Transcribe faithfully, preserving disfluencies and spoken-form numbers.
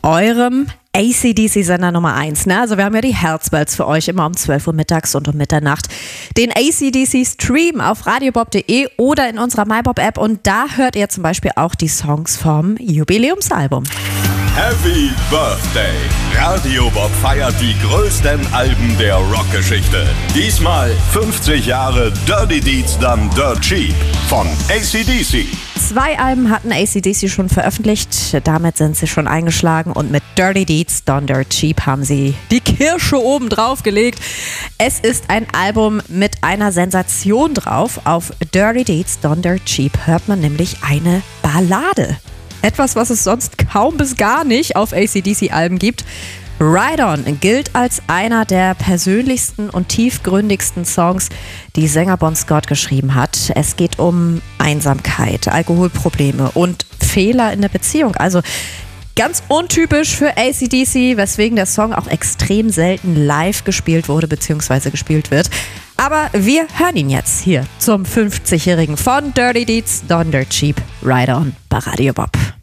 eurem A C D C-Sender Nummer eins. Ne? Also wir haben ja die Herzbells für euch immer um zwölf Uhr mittags und um Mitternacht. Den A C D C-Stream auf radiobob punkt de oder in unserer MyBob-App. Und da hört ihr zum Beispiel auch die Songs vom Jubiläumsalbum. Happy Birthday! Radio Bob feiert die größten Alben der Rockgeschichte. Diesmal fünfzig Jahre Dirty Deeds Done Dirt Cheap von A C D C. Zwei Alben hatten A C D C schon veröffentlicht, damit sind sie schon eingeschlagen und mit Dirty Deeds Done Dirt Cheap haben sie die Kirsche oben drauf gelegt. Es ist ein Album mit einer Sensation drauf. Auf Dirty Deeds Done Dirt Cheap hört man nämlich eine Ballade. Etwas, was es sonst kaum bis gar nicht auf A C D C-Alben gibt. Ride On gilt als einer der persönlichsten und tiefgründigsten Songs, die Sänger Bon Scott geschrieben hat. Es geht um Einsamkeit, Alkoholprobleme und Fehler in der Beziehung. Also ganz untypisch für A C D C, weswegen der Song auch extrem selten live gespielt wurde bzw. gespielt wird. Aber wir hören ihn jetzt hier zum fünfzigjährigen von Dirty Deeds Done Dirt Cheap, Ride On bei Radio Bob.